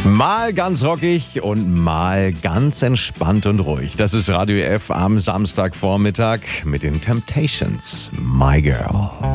Mal ganz rockig und mal ganz entspannt und ruhig. Das ist Radio F am Samstagvormittag mit den Temptations. My Girl.